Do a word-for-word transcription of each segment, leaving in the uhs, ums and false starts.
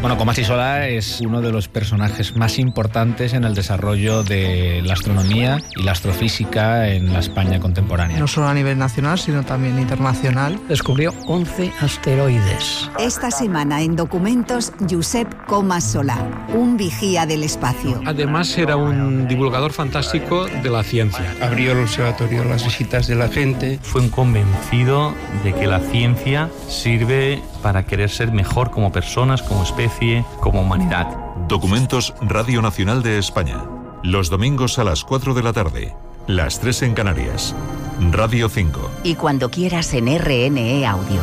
Bueno, Comas y Solà es uno de los personajes más importantes en el desarrollo de la astronomía y la astrofísica en la España contemporánea. No solo a nivel nacional, sino también internacional. Descubrió once asteroides. Esta semana en Documentos, Josep Comas Solà, un vigía del espacio. Además era un divulgador fantástico de la ciencia. Abrió el observatorio a las visitas de la gente. Fue un convencido de que la ciencia sirve para querer ser mejor como personas, como especie, como humanidad. Documentos Radio Nacional de España. Los domingos a las cuatro de la tarde. Las tres en Canarias. Radio cinco. Y cuando quieras en R N E Audio.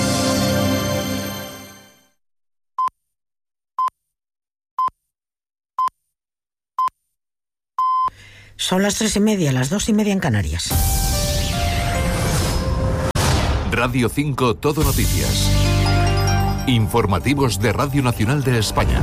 Son las tres y media, las dos y media en Canarias. Radio cinco Todo Noticias. Informativos de Radio Nacional de España.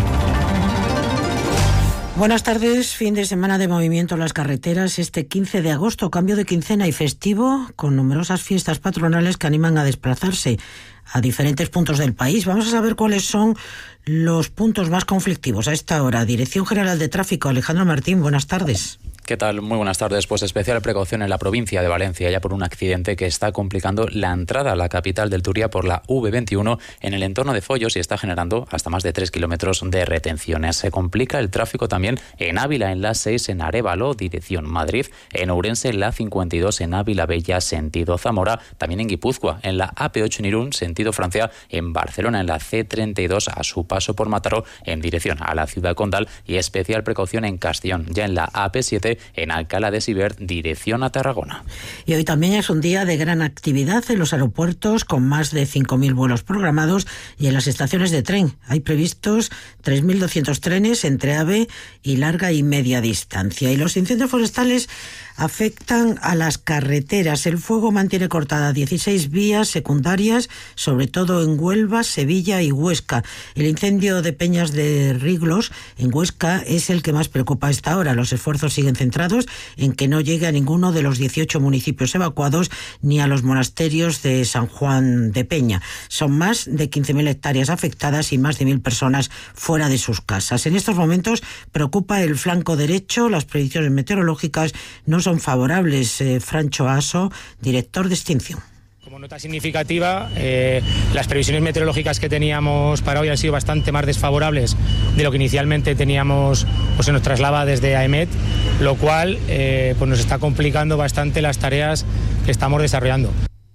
Buenas tardes, fin de semana de movimiento en las carreteras este quince de agosto, cambio de quincena y festivo, con numerosas fiestas patronales que animan a desplazarse a diferentes puntos del país. Vamos a saber cuáles son los puntos más conflictivos a esta hora. Dirección General de Tráfico, Alejandro Martín, buenas tardes. ¿Qué tal? Muy buenas tardes. Pues especial precaución en la provincia de Valencia, ya por un accidente que está complicando la entrada a la capital del Turia por la V veintiuno en el entorno de Follos y está generando hasta más de tres kilómetros de retenciones. Se complica el tráfico también en Ávila, en la seis, en Arévalo, dirección Madrid, en Ourense, en la cincuenta y dos, en Ávila Bella, sentido Zamora, también en Guipúzcoa, en la A P ocho en Irún, sentido Francia, en Barcelona, en la C treinta y dos, a su paso por Mataró, en dirección a la ciudad condal, y especial precaución en Castellón, ya en la A P siete, en Alcalá de Sibert, dirección a Tarragona. Y hoy también es un día de gran actividad en los aeropuertos, con más de cinco mil vuelos programados, y en las estaciones de tren. Hay previstos tres mil doscientos trenes entre AVE y larga y media distancia. Y los incendios forestales afectan a las carreteras. El fuego mantiene cortadas dieciséis vías secundarias, sobre todo en Huelva, Sevilla y Huesca. El incendio de Peñas de Riglos, en Huesca, es el que más preocupa a esta hora. Los esfuerzos siguen centrados en que no llegue a ninguno de los dieciocho municipios evacuados ni a los monasterios de San Juan de Peña. Son más de quince mil hectáreas afectadas y más de mil personas fuera de sus casas. En estos momentos preocupa el flanco derecho. Las predicciones meteorológicas no son favorables. Eh, Francho Aso, director de extinción. Como nota significativa, eh, las previsiones meteorológicas que teníamos para hoy han sido bastante más desfavorables de lo que inicialmente teníamos, pues se nos traslaba desde AEMET, lo cual eh, pues nos está complicando bastante las tareas que estamos desarrollando.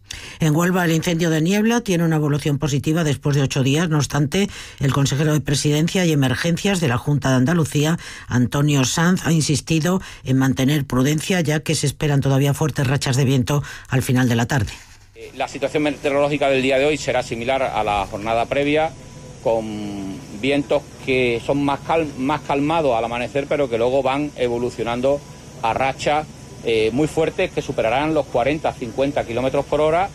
En Huelva, el incendio de Niebla tiene una evolución positiva después de ocho días. No obstante, el consejero de Presidencia y Emergencias de la Junta de Andalucía, Antonio Sanz, ha insistido en mantener prudencia, ya que se esperan todavía fuertes rachas de viento al final de la tarde. La situación meteorológica del día de hoy será similar a la jornada previa, con vientos que son más, cal- más calmados al amanecer, pero que luego van evolucionando a rachas eh, muy fuertes que superarán los cuarenta a cincuenta kilómetros por hora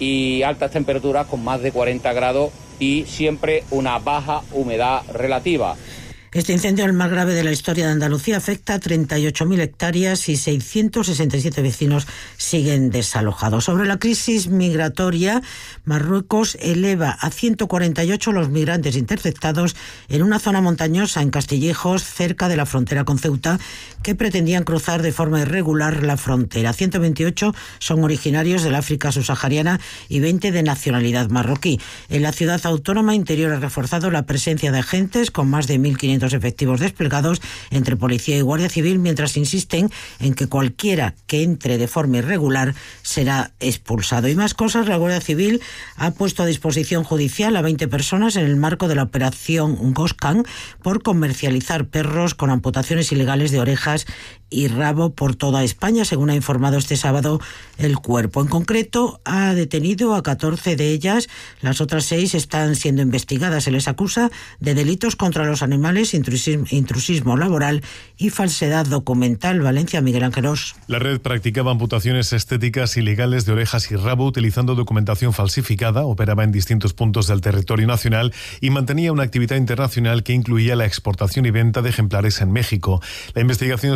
y altas temperaturas con más de cuarenta grados y siempre una baja humedad relativa. Este incendio, el más grave de la historia de Andalucía, afecta a treinta y ocho mil hectáreas y seiscientos sesenta y siete vecinos siguen desalojados. Sobre la crisis migratoria, Marruecos eleva a ciento cuarenta y ocho los migrantes interceptados en una zona montañosa en Castillejos, cerca de la frontera con Ceuta, que pretendían cruzar de forma irregular la frontera. ciento veintiocho son originarios del África subsahariana y veinte de nacionalidad marroquí. En la ciudad autónoma Interior ha reforzado la presencia de agentes con más de mil quinientos efectivos desplegados entre policía y guardia civil, mientras insisten en que cualquiera que entre de forma irregular será expulsado. Y más cosas, la Guardia Civil ha puesto a disposición judicial a veinte personas en el marco de la operación Goscan por comercializar perros con amputaciones ilegales de orejas y rabo por toda España, según ha informado este sábado el Cuerpo. En concreto, ha detenido a catorce de ellas. Las otras seis están siendo investigadas. Se les acusa de delitos contra los animales, intrusismo, intrusismo laboral y falsedad documental. Valencia, Miguel Ángel Ros. La red practicaba amputaciones estéticas ilegales de orejas y rabo utilizando documentación falsificada, operaba en distintos puntos del territorio nacional y mantenía una actividad internacional que incluía la exportación y venta de ejemplares en México. La investigación se inició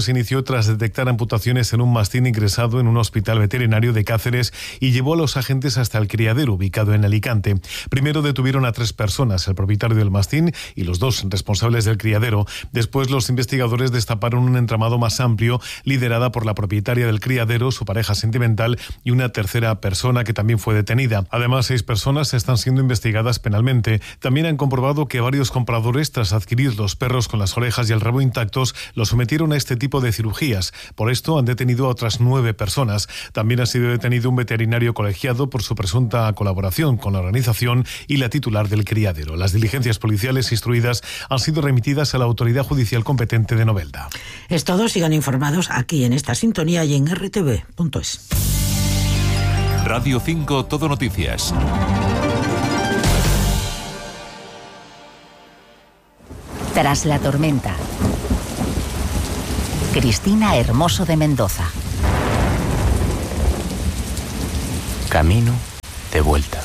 tras detectar amputaciones en un mastín ingresado en un hospital veterinario de Cáceres y llevó a los agentes hasta el criadero ubicado en Alicante. Primero detuvieron a tres personas, el propietario del mastín y los dos responsables del criadero. Después los investigadores destaparon un entramado más amplio liderada por la propietaria del criadero, su pareja sentimental y una tercera persona que también fue detenida. Además, seis personas están siendo investigadas penalmente. También han comprobado que varios compradores, tras adquirir los perros con las orejas y el rabo intactos, los sometieron a este tipo de cirugías. Por esto han detenido a otras nueve personas. También ha sido detenido un veterinario colegiado por su presunta colaboración con la organización y la titular del criadero. Las diligencias policiales instruidas han sido remitidas a la autoridad judicial competente de Novelda. Es todo, sigan informados aquí en esta sintonía y en erre te ve punto es. Radio cinco Todo Noticias. Tras la tormenta. Cristina Hermoso de Mendoza. Camino de vuelta.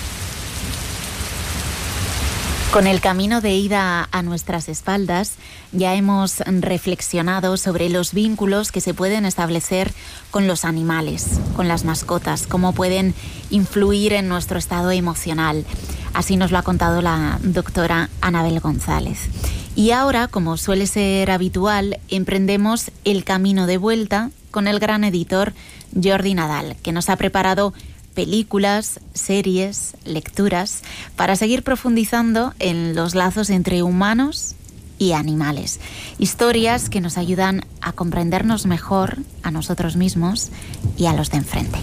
Con el camino de ida a nuestras espaldas, ya hemos reflexionado sobre los vínculos que se pueden establecer con los animales, con las mascotas, cómo pueden influir en nuestro estado emocional. Así nos lo ha contado la doctora Anabel González. Y ahora, como suele ser habitual, emprendemos el camino de vuelta con el gran editor Jordi Nadal, que nos ha preparado películas, series, lecturas, para seguir profundizando en los lazos entre humanos y animales. Historias que nos ayudan a comprendernos mejor a nosotros mismos y a los de enfrente.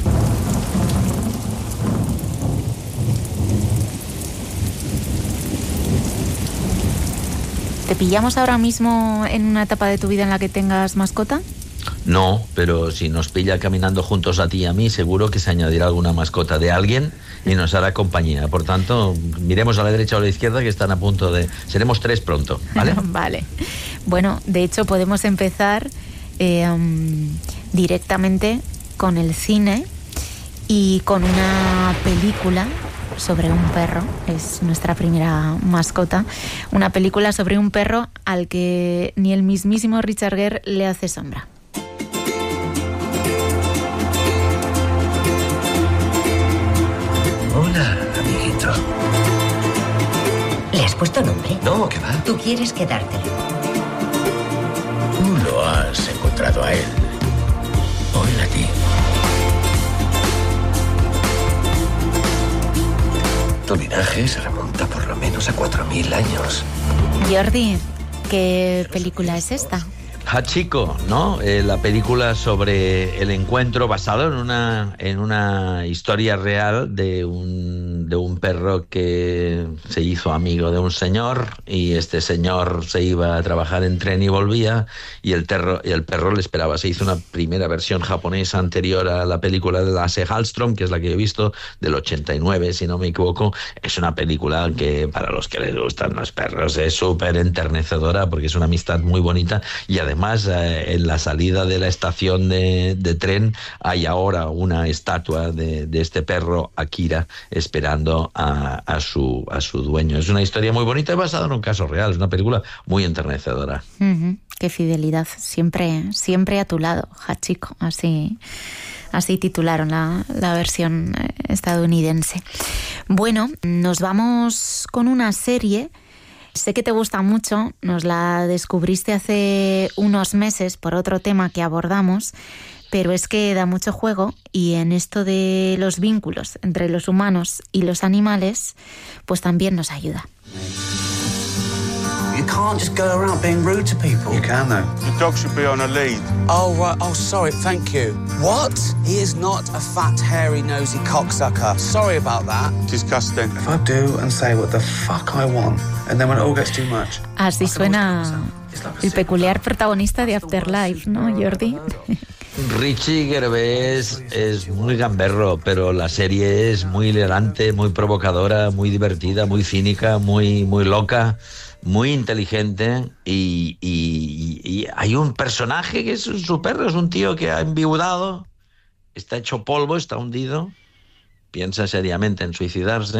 ¿Te pillamos ahora mismo en una etapa de tu vida en la que tengas mascota? No, pero si nos pilla caminando juntos a ti y a mí, seguro que se añadirá alguna mascota de alguien y nos hará compañía. Por tanto, miremos a la derecha o a la izquierda, que están a punto de... Seremos tres pronto, ¿vale? Vale. Bueno, de hecho podemos empezar eh, um, directamente con el cine y con una película sobre un perro. Es nuestra primera mascota. Una película sobre un perro al que ni el mismísimo Richard Gere le hace sombra. Hola, amiguito. ¿Le has puesto nombre? No, ¿qué va? ¿Tú quieres quedártelo? Tú lo has encontrado a él. O él a ti. Tu linaje se remonta por lo menos a cuatro mil años. Jordi, ¿qué película es esta? Hachiko, ¿no? Eh, la película sobre el encuentro basado en una en una historia real de un de un perro que se hizo amigo de un señor y este señor se iba a trabajar en tren y volvía y el perro y el perro le esperaba. Se hizo una primera versión japonesa anterior a la película de Lasse Hallström, que es la que he visto, del ochenta y nueve, si no me equivoco. Es una película que para los que les gustan los perros es súper enternecedora porque es una amistad muy bonita y además Además, eh, en la salida de la estación de, de tren hay ahora una estatua de, de este perro, Akira, esperando a, a, su, a su dueño. Es una historia muy bonita y basada en un caso real. Es una película muy enternecedora. Uh-huh. Qué fidelidad. Siempre, siempre a tu lado, Hachiko. Así, así titularon la, la versión estadounidense. Bueno, nos vamos con una serie. Sé que te gusta mucho, nos la descubriste hace unos meses por otro tema que abordamos, pero es que da mucho juego y en esto de los vínculos entre los humanos y los animales, pues también nos ayuda. You can't just go around being rude to people. You can, though. Your dog should be on a lead. Oh, right. Oh, sorry. Thank you. What? He is not a fat, hairy, nosy cocksucker. Sorry about that. Disgusting. If I do and say what the fuck I want, and then when it all gets too much... Así suena el peculiar protagonista de Afterlife, ¿no, Jordi? Richie Gervais es muy gamberro, pero la serie es muy hilarante, muy provocadora, muy divertida, muy cínica, muy, muy loca, muy inteligente y, y, y hay un personaje que es su perro, es un tío que ha enviudado, está hecho polvo, está hundido, piensa seriamente en suicidarse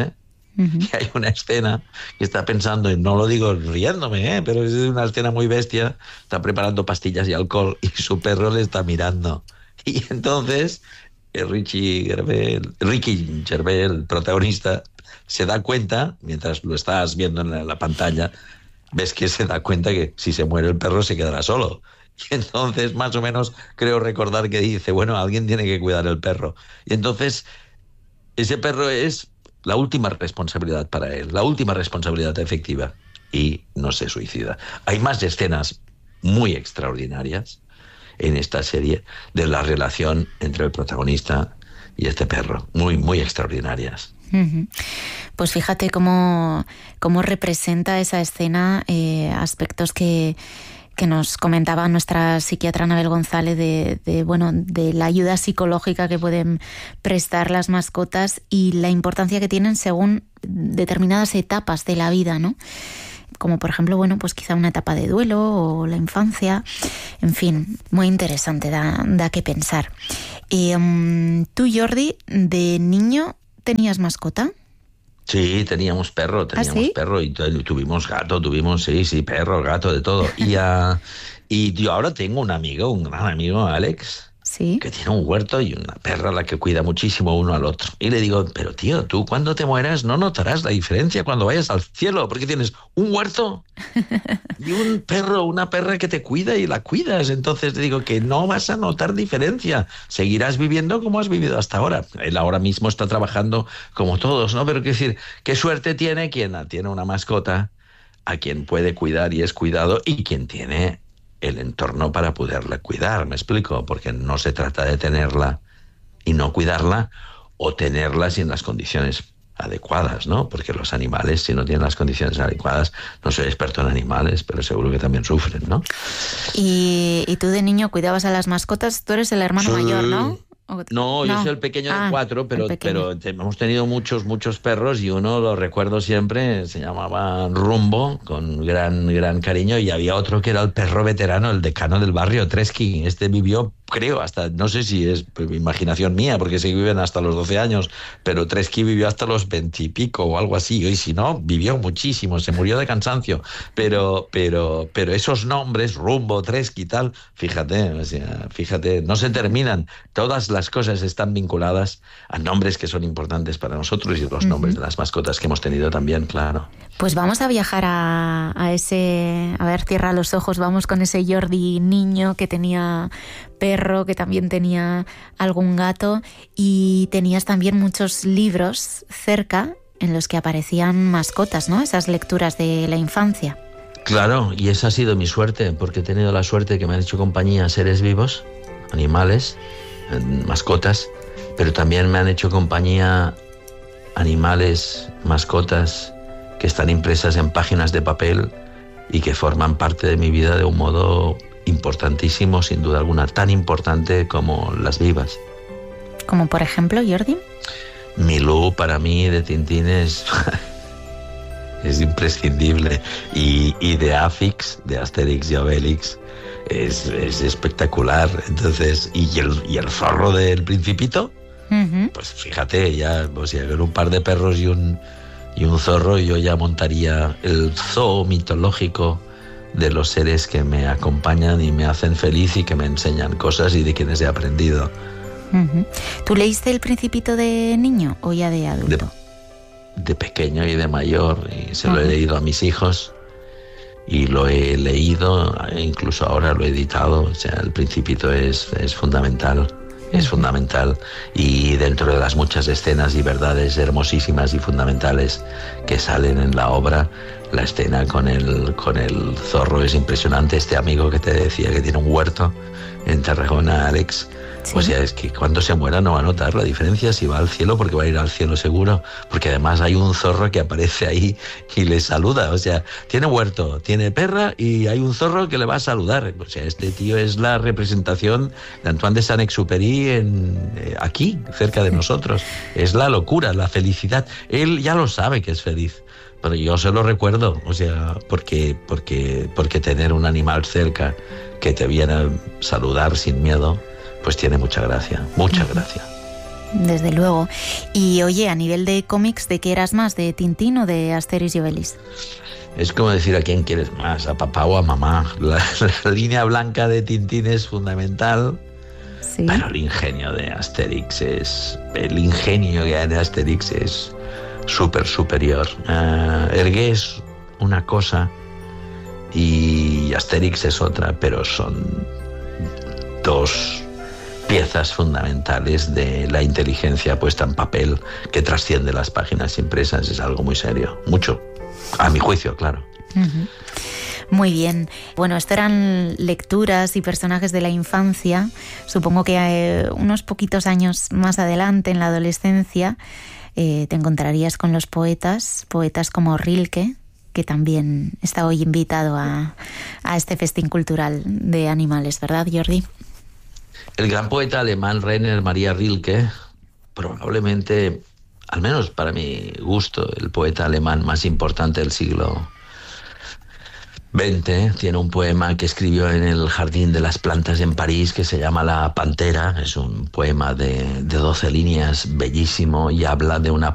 Uh-huh. Y hay una escena que está pensando, y no lo digo riéndome, ¿eh? pero es una escena muy bestia, está preparando pastillas y alcohol y su perro le está mirando. Y entonces Richie Gervais, Ricky Gervais, el protagonista, se da cuenta, mientras lo estás viendo en la, la pantalla, ves que se da cuenta que si se muere el perro se quedará solo. Y entonces, más o menos, creo recordar que dice, bueno, alguien tiene que cuidar el perro. Y entonces, ese perro es la última responsabilidad para él, la última responsabilidad efectiva. Y no se suicida. Hay más escenas muy extraordinarias en esta serie de la relación entre el protagonista y este perro. Muy, muy extraordinarias. Uh-huh. Pues fíjate cómo, cómo representa esa escena eh, aspectos que... que nos comentaba nuestra psiquiatra Anabel González de, de, bueno, de la ayuda psicológica que pueden prestar las mascotas y la importancia que tienen según determinadas etapas de la vida, ¿no? Como por ejemplo, bueno, pues quizá una etapa de duelo o la infancia. En fin, muy interesante, da, da que pensar. Y, um, tú, Jordi, de niño, ¿tenías mascota? Sí, teníamos perro, teníamos ¿Ah, sí? perro y tuvimos gato, tuvimos, sí, sí, perro, gato, de todo. Y, uh, y yo ahora tengo un amigo, un gran amigo, Alex, ¿sí? que tiene un huerto y una perra a la que cuida muchísimo uno al otro. Y le digo, pero tío, tú cuando te mueras no notarás la diferencia cuando vayas al cielo, porque tienes un huerto y un perro, una perra que te cuida y la cuidas. Entonces te digo que no vas a notar diferencia. Seguirás viviendo como has vivido hasta ahora. Él ahora mismo está trabajando como todos, ¿no? Pero quiero decir, qué suerte tiene quien tiene una mascota, a quien puede cuidar y es cuidado, y quien tiene el entorno para poderla cuidar, ¿me explico? Porque no se trata de tenerla y no cuidarla, o tenerla sin las condiciones adecuadas, ¿no? Porque los animales, si no tienen las condiciones adecuadas, no soy experto en animales, pero seguro que también sufren, ¿no? Y, y tú de niño cuidabas a las mascotas, tú eres el hermano sí. mayor, ¿no? No, no, yo soy el pequeño ah, de cuatro, pero, pero hemos tenido muchos, muchos perros y uno lo recuerdo siempre, se llamaba Rumbo, con gran, gran cariño, y había otro que era el perro veterano, el decano del barrio, Tresky. Este vivió, creo, hasta, no sé si es imaginación mía, porque se viven hasta los doce años, pero Tresky vivió hasta los veinte y pico o algo así, y si no, vivió muchísimo, se murió de cansancio, pero, pero, pero esos nombres, Rumbo, Tresky y tal, fíjate, o sea, fíjate, no se terminan, todas las cosas están vinculadas a nombres que son importantes para nosotros y los uh-huh. nombres de las mascotas que hemos tenido también, claro. Pues vamos a viajar a, a ese, a ver, cierra los ojos, vamos con ese Jordi niño que tenía perro, que también tenía algún gato, y tenías también muchos libros cerca en los que aparecían mascotas, ¿no? Esas lecturas de la infancia. Claro, y esa ha sido mi suerte, porque he tenido la suerte que me han hecho compañía seres vivos, animales, mascotas, pero también me han hecho compañía animales, mascotas que están impresas en páginas de papel y que forman parte de mi vida de un modo importantísimo, sin duda alguna, tan importante como las vivas. Como por ejemplo, Jordi. Milú para mí de Tintín es, es imprescindible, y, y de Afix, de Asterix y Obelix, Es, es espectacular. Entonces, y el, y el zorro del Principito, uh-huh. pues fíjate, ya, o sea, con un par de perros y un, y un zorro, yo ya montaría el zoo mitológico de los seres que me acompañan y me hacen feliz y que me enseñan cosas y de quienes he aprendido. Uh-huh. ¿Tú leíste El Principito de niño o ya de adulto? De, de pequeño y de mayor, y se uh-huh. lo he leído a mis hijos. Y lo he leído, incluso ahora lo he editado. O sea, El Principito es, es fundamental, es fundamental. Y dentro de las muchas escenas y verdades hermosísimas y fundamentales que salen en la obra, la escena con el, con el zorro es impresionante. Este amigo que te decía que tiene un huerto en Tarragona, Alex, ¿sí? O sea, es que cuando se muera no va a notar la diferencia si va al cielo, porque va a ir al cielo seguro, porque además hay un zorro que aparece ahí y le saluda. O sea, tiene huerto, tiene perra y hay un zorro que le va a saludar. O sea, este tío es la representación de Antoine de Saint-Exupéry en, eh, aquí, cerca de nosotros. Es la locura, la felicidad. Él ya lo sabe que es feliz, pero yo se lo recuerdo, o sea, porque, porque, porque tener un animal cerca que te viene a saludar sin miedo, pues tiene mucha gracia, mucha gracia. Desde luego. Y oye, a nivel de cómics, ¿de qué eras más? ¿De Tintín o de Asterix y Obelix? Es como decir a quién quieres más, a papá o a mamá. La, la línea blanca de Tintín es fundamental, sí. Pero el ingenio de Asterix es... El ingenio que hay de Asterix es súper superior. Uh, Hergé es una cosa y Asterix es otra, pero son dos piezas fundamentales de la inteligencia puesta en papel que trasciende las páginas impresas. Es algo muy serio, mucho, a mi juicio, claro. Uh-huh. Muy bien. Bueno, esto eran lecturas y personajes de la infancia. Supongo que eh, unos poquitos años más adelante, en la adolescencia, eh, te encontrarías con los poetas, poetas como Rilke, que también está hoy invitado a, a este festín cultural de animales, ¿verdad, Jordi? El gran poeta alemán Rainer Maria Rilke, probablemente, al menos para mi gusto, el poeta alemán más importante del siglo veinte, tiene un poema que escribió en el Jardín de las Plantas en París que se llama La Pantera. Es un poema de, de doce líneas, bellísimo, y habla de una